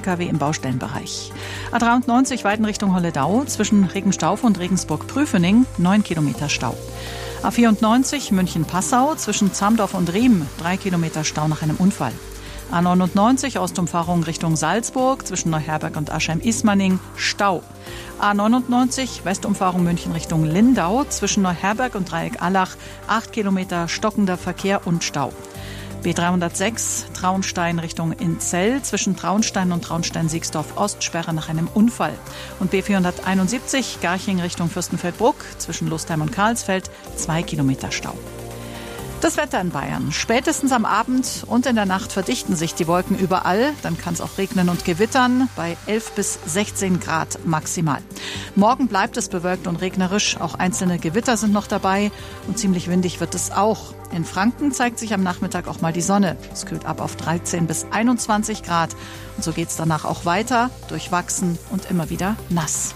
Pkw im Baustellenbereich. A93 Weiden Richtung Holledau zwischen Regenstaufe und Regensburg-Prüfening 9 Kilometer Stau. A94 München-Passau zwischen Zamdorf und Riem 3 Kilometer Stau nach einem Unfall. A99 Ostumfahrung Richtung Salzburg zwischen Neuherberg und Aschheim-Ismaning Stau. A99 Westumfahrung München Richtung Lindau zwischen Neuherberg und Dreieck-Allach 8 Kilometer stockender Verkehr und Stau. B306 Traunstein Richtung Inzell zwischen Traunstein und Traunstein-Siegsdorf Ostsperre nach einem Unfall. Und B471 Garching Richtung Fürstenfeldbruck zwischen Lustheim und Karlsfeld 2 Kilometer Stau. Das Wetter in Bayern. Spätestens am Abend und in der Nacht verdichten sich die Wolken überall. Dann kann es auch regnen und gewittern bei 11 bis 16 Grad maximal. Morgen bleibt es bewölkt und regnerisch. Auch einzelne Gewitter sind noch dabei. Und ziemlich windig wird es auch. In Franken zeigt sich am Nachmittag auch mal die Sonne. Es kühlt ab auf 13 bis 21 Grad. Und so geht es danach auch weiter. Durchwachsen und immer wieder nass.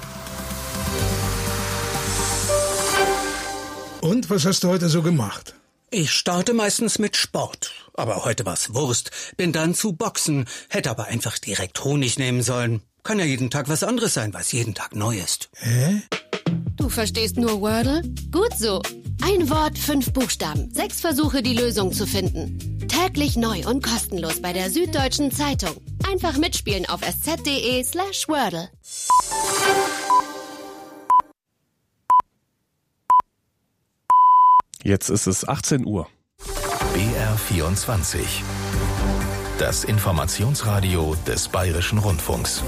Und was hast du heute so gemacht? Ich starte meistens mit Sport. Aber heute war's Wurst. Bin dann zu Boxen. Hätte aber einfach direkt Honig nehmen sollen. Kann ja jeden Tag was anderes sein, was jeden Tag neu ist. Hä? Du verstehst nur Wordle? Gut so. Ein Wort, 5 Buchstaben. 6 Versuche, die Lösung zu finden. Täglich neu und kostenlos bei der Süddeutschen Zeitung. Einfach mitspielen auf sz.de/Wordle. Jetzt ist es 18 Uhr. BR24. Das Informationsradio des Bayerischen Rundfunks.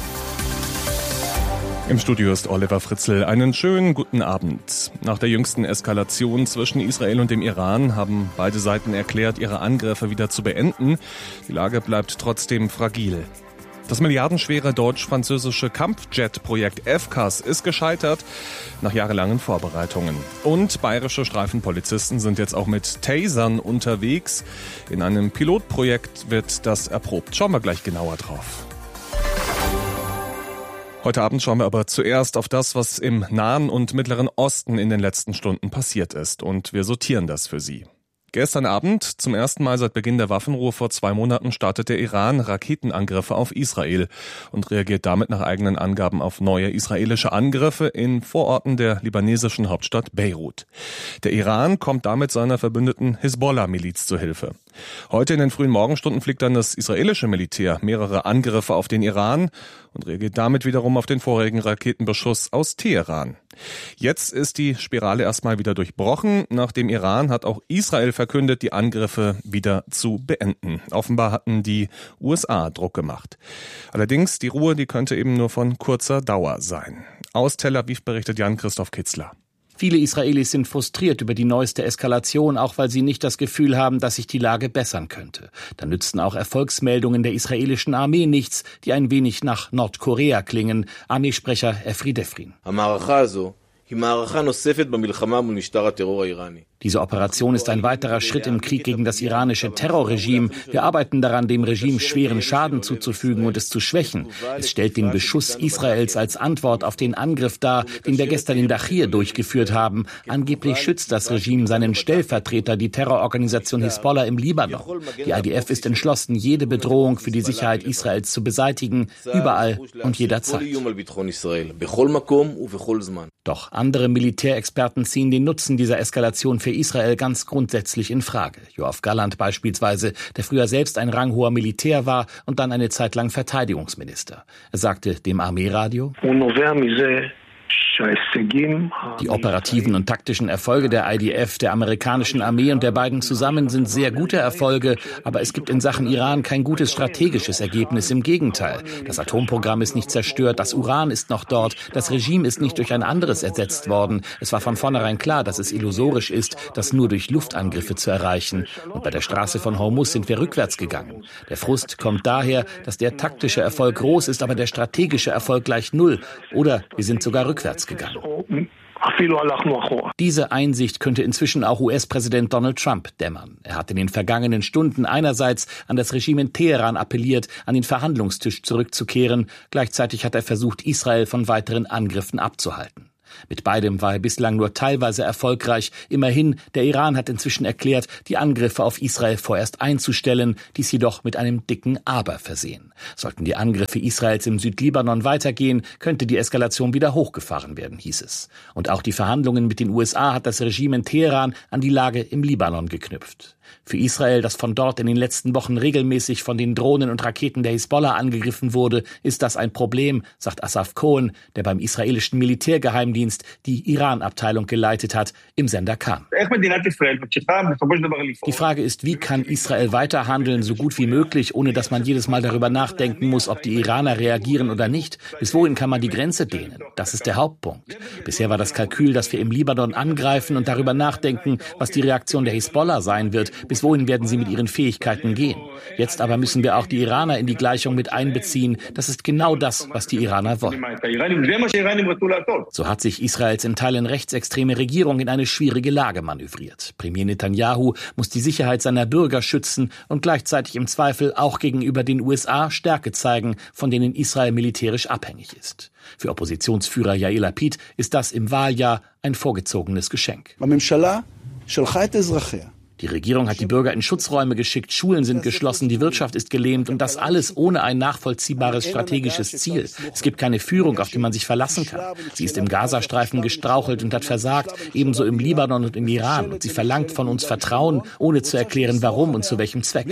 Im Studio ist Oliver Fritzl. Einen schönen guten Abend. Nach der jüngsten Eskalation zwischen Israel und dem Iran haben beide Seiten erklärt, ihre Angriffe wieder zu beenden. Die Lage bleibt trotzdem fragil. Das milliardenschwere deutsch-französische Kampfjet-Projekt FCAS ist gescheitert nach jahrelangen Vorbereitungen. Und bayerische Streifenpolizisten sind jetzt auch mit Tasern unterwegs. In einem Pilotprojekt wird das erprobt. Schauen wir gleich genauer drauf. Heute Abend schauen wir aber zuerst auf das, was im Nahen und Mittleren Osten in den letzten Stunden passiert ist. Und wir sortieren das für Sie. Gestern Abend, zum ersten Mal seit Beginn der Waffenruhe vor 2 Monaten, startet der Iran Raketenangriffe auf Israel und reagiert damit nach eigenen Angaben auf neue israelische Angriffe in Vororten der libanesischen Hauptstadt Beirut. Der Iran kommt damit seiner verbündeten Hisbollah-Miliz zu Hilfe. Heute in den frühen Morgenstunden fliegt dann das israelische Militär mehrere Angriffe auf den Iran und reagiert damit wiederum auf den vorherigen Raketenbeschuss aus Teheran. Jetzt ist die Spirale erstmal wieder durchbrochen. Nach dem Iran hat auch Israel verkündet, die Angriffe wieder zu beenden. Offenbar hatten die USA Druck gemacht. Allerdings, die Ruhe, die könnte eben nur von kurzer Dauer sein. Aus Tel Aviv berichtet Jan-Christoph Kitzler. Viele Israelis sind frustriert über die neueste Eskalation, auch weil sie nicht das Gefühl haben, dass sich die Lage bessern könnte. Da nützten auch Erfolgsmeldungen der israelischen Armee nichts, die ein wenig nach Nordkorea klingen. Armeesprecher Efri Defrin. Diese Operation ist ein weiterer Schritt im Krieg gegen das iranische Terrorregime. Wir arbeiten daran, dem Regime schweren Schaden zuzufügen und es zu schwächen. Es stellt den Beschuss Israels als Antwort auf den Angriff dar, den wir gestern in Dachir durchgeführt haben. Angeblich schützt das Regime seinen Stellvertreter, die Terrororganisation Hisbollah im Libanon. Die IDF ist entschlossen, jede Bedrohung für die Sicherheit Israels zu beseitigen, überall und jederzeit. Doch andere Militärexperten ziehen den Nutzen dieser Eskalation für Israel ganz grundsätzlich in Frage. Yoav Gallant beispielsweise, der früher selbst ein ranghoher Militär war und dann eine Zeit lang Verteidigungsminister. Er sagte dem Armeeradio: Die operativen und taktischen Erfolge der IDF, der amerikanischen Armee und der beiden zusammen sind sehr gute Erfolge, aber es gibt in Sachen Iran kein gutes strategisches Ergebnis. Im Gegenteil, das Atomprogramm ist nicht zerstört, das Uran ist noch dort, das Regime ist nicht durch ein anderes ersetzt worden. Es war von vornherein klar, dass es illusorisch ist, das nur durch Luftangriffe zu erreichen. Und bei der Straße von Hormuz sind wir rückwärts gegangen. Der Frust kommt daher, dass der taktische Erfolg groß ist, aber der strategische Erfolg gleich null. Oder wir sind sogar rückwärts gegangen. Diese Einsicht könnte inzwischen auch US-Präsident Donald Trump dämmern. Er hat in den vergangenen Stunden einerseits an das Regime in Teheran appelliert, an den Verhandlungstisch zurückzukehren. Gleichzeitig hat er versucht, Israel von weiteren Angriffen abzuhalten. Mit beidem war er bislang nur teilweise erfolgreich. Immerhin, der Iran hat inzwischen erklärt, die Angriffe auf Israel vorerst einzustellen, dies jedoch mit einem dicken Aber versehen. Sollten die Angriffe Israels im Südlibanon weitergehen, könnte die Eskalation wieder hochgefahren werden, hieß es. Und auch die Verhandlungen mit den USA hat das Regime in Teheran an die Lage im Libanon geknüpft. Für Israel, das von dort in den letzten Wochen regelmäßig von den Drohnen und Raketen der Hisbollah angegriffen wurde, ist das ein Problem, sagt Asaf Cohen, der beim israelischen Militärgeheimdienst die Iran-Abteilung geleitet hat, im Sender Kan. Die Frage ist, wie kann Israel weiter handeln, so gut wie möglich, ohne dass man jedes Mal darüber nachdenken muss, ob die Iraner reagieren oder nicht? Bis wohin kann man die Grenze dehnen? Das ist der Hauptpunkt. Bisher war das Kalkül, dass wir im Libanon angreifen und darüber nachdenken, was die Reaktion der Hisbollah sein wird. Bis wohin werden sie mit ihren Fähigkeiten gehen? Jetzt aber müssen wir auch die Iraner in die Gleichung mit einbeziehen. Das ist genau das, was die Iraner wollen. So hat sich Israels in Teilen rechtsextreme Regierung in eine schwierige Lage manövriert. Premier Netanyahu muss die Sicherheit seiner Bürger schützen und gleichzeitig im Zweifel auch gegenüber den USA Stärke zeigen, von denen Israel militärisch abhängig ist. Für Oppositionsführer Yair Lapid ist das im Wahljahr ein vorgezogenes Geschenk. Die Regierung hat die Bürger in Schutzräume geschickt, Schulen sind geschlossen, die Wirtschaft ist gelähmt und das alles ohne ein nachvollziehbares strategisches Ziel. Es gibt keine Führung, auf die man sich verlassen kann. Sie ist im Gazastreifen gestrauchelt und hat versagt, ebenso im Libanon und im Iran. Und sie verlangt von uns Vertrauen, ohne zu erklären, warum und zu welchem Zweck.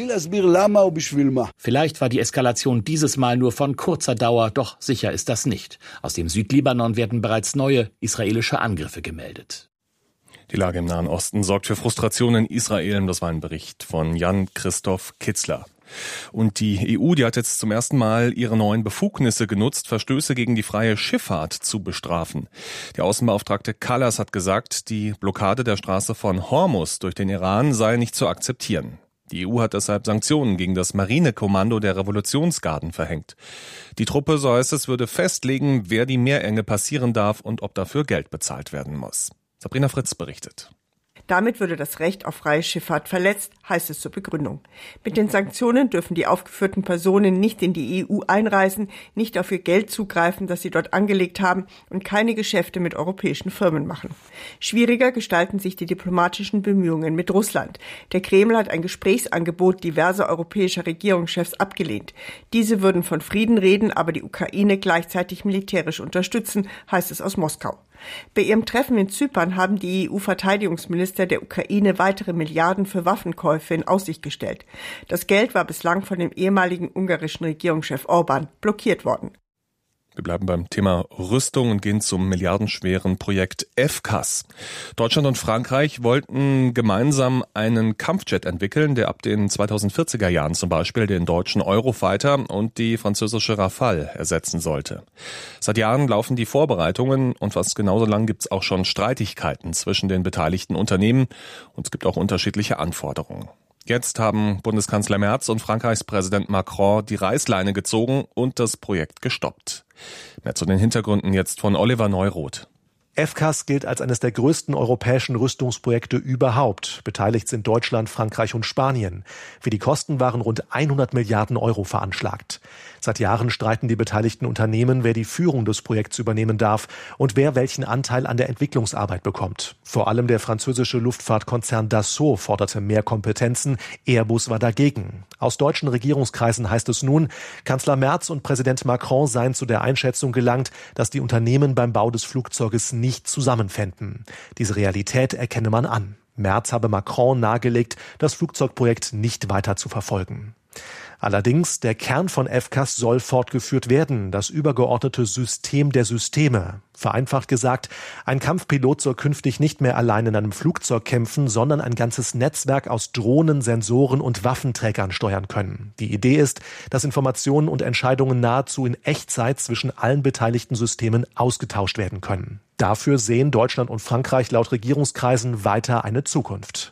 Vielleicht war die Eskalation dieses Mal nur von kurzer Dauer, doch sicher ist das nicht. Aus dem Südlibanon werden bereits neue israelische Angriffe gemeldet. Die Lage im Nahen Osten sorgt für Frustration in Israel. Das war ein Bericht von Jan-Christoph Kitzler. Und die EU, die hat jetzt zum ersten Mal ihre neuen Befugnisse genutzt, Verstöße gegen die freie Schifffahrt zu bestrafen. Die Außenbeauftragte Kallas hat gesagt, die Blockade der Straße von Hormuz durch den Iran sei nicht zu akzeptieren. Die EU hat deshalb Sanktionen gegen das Marinekommando der Revolutionsgarden verhängt. Die Truppe, so heißt es, würde festlegen, wer die Meerenge passieren darf und ob dafür Geld bezahlt werden muss. Sabrina Fritz berichtet. Damit würde das Recht auf freie Schifffahrt verletzt, heißt es zur Begründung. Mit den Sanktionen dürfen die aufgeführten Personen nicht in die EU einreisen, nicht auf ihr Geld zugreifen, das sie dort angelegt haben und keine Geschäfte mit europäischen Firmen machen. Schwieriger gestalten sich die diplomatischen Bemühungen mit Russland. Der Kreml hat ein Gesprächsangebot diverser europäischer Regierungschefs abgelehnt. Diese würden von Frieden reden, aber die Ukraine gleichzeitig militärisch unterstützen, heißt es aus Moskau. Bei ihrem Treffen in Zypern haben die EU-Verteidigungsminister der Ukraine weitere Milliarden für Waffenkäufe in Aussicht gestellt. Das Geld war bislang von dem ehemaligen ungarischen Regierungschef Orbán blockiert worden. Wir bleiben beim Thema Rüstung und gehen zum milliardenschweren Projekt FCAS. Deutschland und Frankreich wollten gemeinsam einen Kampfjet entwickeln, der ab den 2040er Jahren zum Beispiel den deutschen Eurofighter und die französische Rafale ersetzen sollte. Seit Jahren laufen die Vorbereitungen und fast genauso lang gibt es auch schon Streitigkeiten zwischen den beteiligten Unternehmen und es gibt auch unterschiedliche Anforderungen. Jetzt haben Bundeskanzler Merz und Frankreichs Präsident Macron die Reißleine gezogen und das Projekt gestoppt. Mehr zu den Hintergründen jetzt von Oliver Neuroth. FCAS gilt als eines der größten europäischen Rüstungsprojekte überhaupt. Beteiligt sind Deutschland, Frankreich und Spanien. Für die Kosten waren rund 100 Milliarden Euro veranschlagt. Seit Jahren streiten die beteiligten Unternehmen, wer die Führung des Projekts übernehmen darf und wer welchen Anteil an der Entwicklungsarbeit bekommt. Vor allem der französische Luftfahrtkonzern Dassault forderte mehr Kompetenzen. Airbus war dagegen. Aus deutschen Regierungskreisen heißt es nun, Kanzler Merz und Präsident Macron seien zu der Einschätzung gelangt, dass die Unternehmen beim Bau des Flugzeuges nicht zusammenfänden. Diese Realität erkenne man an. Merz habe Macron nahegelegt, das Flugzeugprojekt nicht weiter zu verfolgen. Allerdings, der Kern von FCAS soll fortgeführt werden, das übergeordnete System der Systeme. Vereinfacht gesagt, ein Kampfpilot soll künftig nicht mehr allein in einem Flugzeug kämpfen, sondern ein ganzes Netzwerk aus Drohnen, Sensoren und Waffenträgern steuern können. Die Idee ist, dass Informationen und Entscheidungen nahezu in Echtzeit zwischen allen beteiligten Systemen ausgetauscht werden können. Dafür sehen Deutschland und Frankreich laut Regierungskreisen weiter eine Zukunft.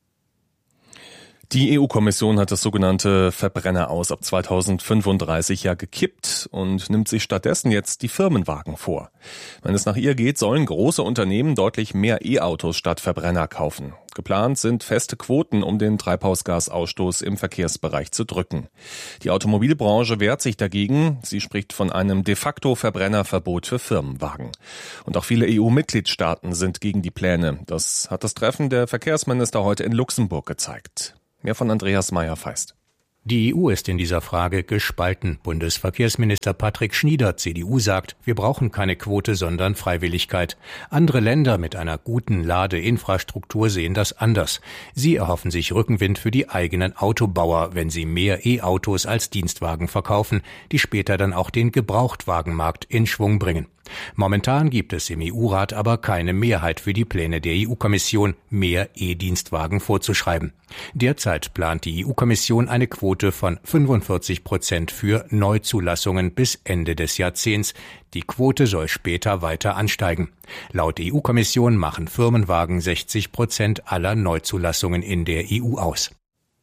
Die EU-Kommission hat das sogenannte Verbrenner-Aus ab 2035 ja gekippt und nimmt sich stattdessen jetzt die Firmenwagen vor. Wenn es nach ihr geht, sollen große Unternehmen deutlich mehr E-Autos statt Verbrenner kaufen. Geplant sind feste Quoten, um den Treibhausgasausstoß im Verkehrsbereich zu drücken. Die Automobilbranche wehrt sich dagegen. Sie spricht von einem de facto Verbrennerverbot für Firmenwagen. Und auch viele EU-Mitgliedstaaten sind gegen die Pläne. Das hat das Treffen der Verkehrsminister heute in Luxemburg gezeigt. Mehr von Andreas Meyer-Feist. Die EU ist in dieser Frage gespalten. Bundesverkehrsminister Patrick Schnieder, CDU, sagt, wir brauchen keine Quote, sondern Freiwilligkeit. Andere Länder mit einer guten Ladeinfrastruktur sehen das anders. Sie erhoffen sich Rückenwind für die eigenen Autobauer, wenn sie mehr E-Autos als Dienstwagen verkaufen, die später dann auch den Gebrauchtwagenmarkt in Schwung bringen. Momentan gibt es im EU-Rat aber keine Mehrheit für die Pläne der EU-Kommission, mehr E-Dienstwagen vorzuschreiben. Derzeit plant die EU-Kommission eine Quote von 45% für Neuzulassungen bis Ende des Jahrzehnts. Die Quote soll später weiter ansteigen. Laut EU-Kommission machen Firmenwagen 60% aller Neuzulassungen in der EU aus.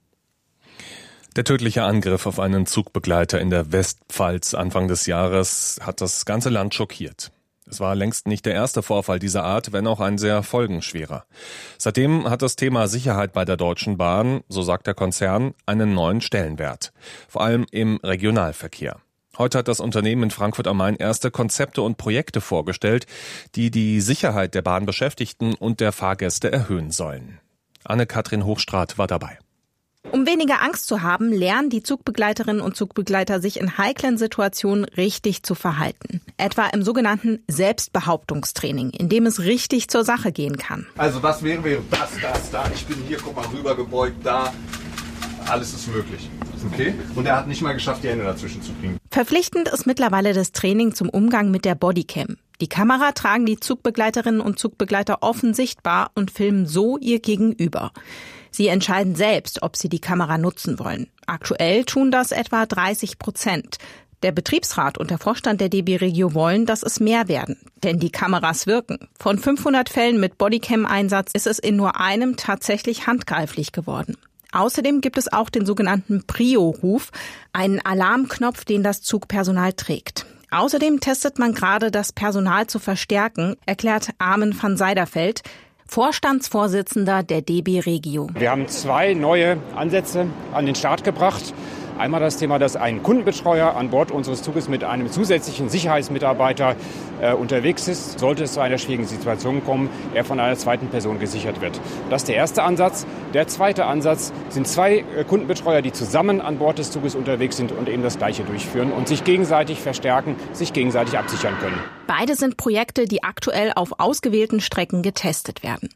Der tödliche Angriff auf einen Zugbegleiter in der Westpfalz Anfang des Jahres hat das ganze Land schockiert. Es war längst nicht der erste Vorfall dieser Art, wenn auch ein sehr folgenschwerer. Seitdem hat das Thema Sicherheit bei der Deutschen Bahn, so sagt der Konzern, einen neuen Stellenwert. Vor allem im Regionalverkehr. Heute hat das Unternehmen in Frankfurt am Main erste Konzepte und Projekte vorgestellt, die die Sicherheit der Bahnbeschäftigten und der Fahrgäste erhöhen sollen. Anne-Kathrin Hochstraat war dabei. Um weniger Angst zu haben, lernen die Zugbegleiterinnen und Zugbegleiter, sich in heiklen Situationen richtig zu verhalten. Etwa im sogenannten Selbstbehauptungstraining, in dem es richtig zur Sache gehen kann. Also was wäre das, da, ich bin hier, guck mal, rübergebeugt, da. Alles ist möglich. Okay? Und er hat nicht mal geschafft, die Hände dazwischen zu kriegen. Verpflichtend ist mittlerweile das Training zum Umgang mit der Bodycam. Die Kamera tragen die Zugbegleiterinnen und Zugbegleiter offen sichtbar und filmen so ihr Gegenüber. Sie entscheiden selbst, ob sie die Kamera nutzen wollen. Aktuell tun das etwa 30%. Der Betriebsrat und der Vorstand der DB Regio wollen, dass es mehr werden. Denn die Kameras wirken. Von 500 Fällen mit Bodycam-Einsatz ist es in nur einem tatsächlich handgreiflich geworden. Außerdem gibt es auch den sogenannten Prio-Ruf, einen Alarmknopf, den das Zugpersonal trägt. Außerdem testet man gerade, das Personal zu verstärken, erklärt Armin van Seiderfeld, Vorstandsvorsitzender der DB Regio. Wir haben 2 neue Ansätze an den Start gebracht. Einmal das Thema, dass ein Kundenbetreuer an Bord unseres Zuges mit einem zusätzlichen Sicherheitsmitarbeiter unterwegs ist. Sollte es zu einer schwierigen Situation kommen, er von einer zweiten Person gesichert wird. Das ist der erste Ansatz. Der zweite Ansatz sind 2 Kundenbetreuer, die zusammen an Bord des Zuges unterwegs sind und eben das Gleiche durchführen und sich gegenseitig verstärken, sich gegenseitig absichern können. Beide sind Projekte, die aktuell auf ausgewählten Strecken getestet werden.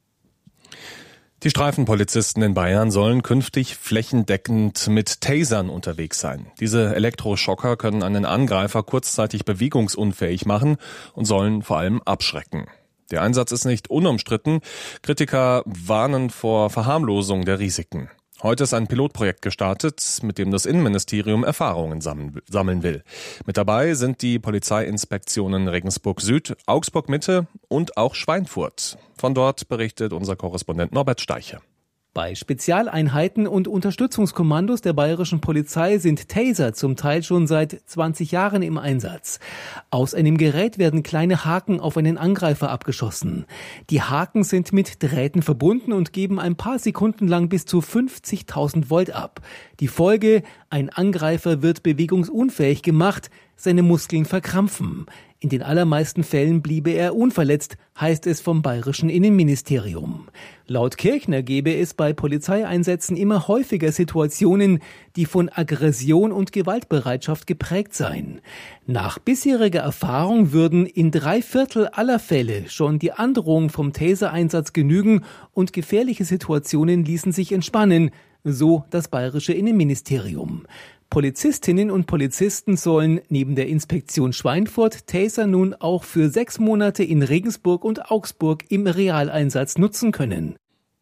Die Streifenpolizisten in Bayern sollen künftig flächendeckend mit Tasern unterwegs sein. Diese Elektroschocker können einen Angreifer kurzzeitig bewegungsunfähig machen und sollen vor allem abschrecken. Der Einsatz ist nicht unumstritten. Kritiker warnen vor Verharmlosung der Risiken. Heute ist ein Pilotprojekt gestartet, mit dem das Innenministerium Erfahrungen sammeln will. Mit dabei sind die Polizeiinspektionen Regensburg Süd, Augsburg Mitte und auch Schweinfurt. Von dort berichtet unser Korrespondent Norbert Steiche. Bei Spezialeinheiten und Unterstützungskommandos der bayerischen Polizei sind Taser zum Teil schon seit 20 Jahren im Einsatz. Aus einem Gerät werden kleine Haken auf einen Angreifer abgeschossen. Die Haken sind mit Drähten verbunden und geben ein paar Sekunden lang bis zu 50.000 Volt ab. Die Folge: ein Angreifer wird bewegungsunfähig gemacht, seine Muskeln verkrampfen. In den allermeisten Fällen bliebe er unverletzt, heißt es vom bayerischen Innenministerium. Laut Kirchner gebe es bei Polizeieinsätzen immer häufiger Situationen, die von Aggression und Gewaltbereitschaft geprägt seien. Nach bisheriger Erfahrung würden in 3/4 aller Fälle schon die Androhung vom Taser-Einsatz genügen und gefährliche Situationen ließen sich entspannen, so das bayerische Innenministerium. Polizistinnen und Polizisten sollen neben der Inspektion Schweinfurt Taser nun auch für 6 Monate in Regensburg und Augsburg im Realeinsatz nutzen können.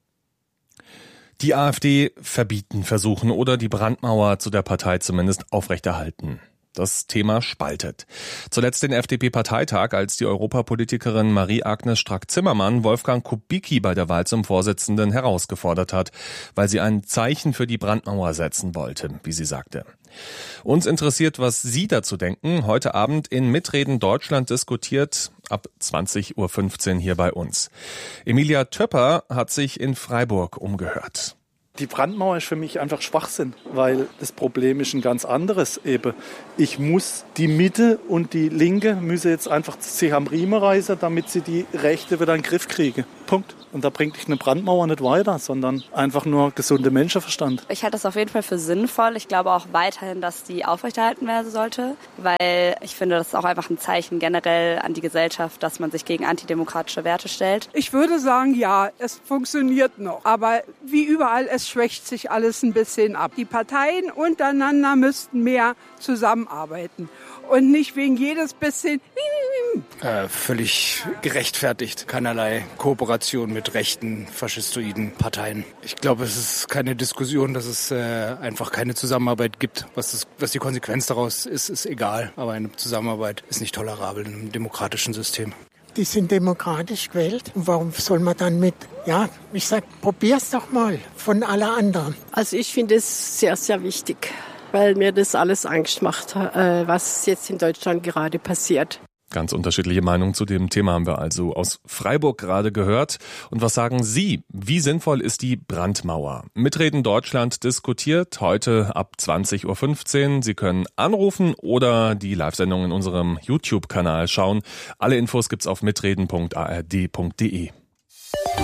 Die AfD verbieten versuchen oder die Brandmauer zu der Partei zumindest aufrechterhalten. Das Thema spaltet. Zuletzt den FDP-Parteitag, als die Europapolitikerin Marie-Agnes Strack-Zimmermann Wolfgang Kubicki bei der Wahl zum Vorsitzenden herausgefordert hat, weil sie ein Zeichen für die Brandmauer setzen wollte, wie sie sagte. Uns interessiert, was Sie dazu denken. Heute Abend in Mitreden Deutschland diskutiert, ab 20.15 Uhr hier bei uns. Emilia Töpper hat sich in Freiburg umgehört. Die Brandmauer ist für mich einfach Schwachsinn, weil das Problem ist ein ganz anderes eben. Ich muss die Mitte und die Linke müssen jetzt einfach sich am Riemen reißen, damit sie die Rechte wieder in den Griff kriegen. Punkt. Und da bringt dich eine Brandmauer nicht weiter, sondern einfach nur gesunder Menschenverstand. Ich halte das auf jeden Fall für sinnvoll. Ich glaube auch weiterhin, dass die aufrechterhalten werden sollte, weil ich finde, das ist auch einfach ein Zeichen generell an die Gesellschaft, dass man sich gegen antidemokratische Werte stellt. Ich würde sagen, ja, es funktioniert noch. Aber wie überall, es schwächt sich alles ein bisschen ab. Die Parteien untereinander müssten mehr zusammenarbeiten und nicht wegen jedes bisschen völlig gerechtfertigt. Keinerlei Kooperation mit rechten, faschistoiden Parteien. Ich glaube, es ist keine Diskussion, dass es einfach keine Zusammenarbeit gibt. Was die Konsequenz daraus ist, ist egal. Aber eine Zusammenarbeit ist nicht tolerabel in einem demokratischen System. Die sind demokratisch gewählt. Und warum soll man dann ich sag, probier's doch mal von aller anderen. Also ich finde es sehr, sehr wichtig, weil mir das alles Angst macht, was jetzt in Deutschland gerade passiert. Ganz unterschiedliche Meinungen zu dem Thema haben wir also aus Freiburg gerade gehört. Und was sagen Sie? Wie sinnvoll ist die Brandmauer? Mitreden Deutschland diskutiert heute ab 20.15 Uhr. Sie können anrufen oder die Live-Sendung in unserem YouTube-Kanal schauen. Alle Infos gibt's auf mitreden.ard.de.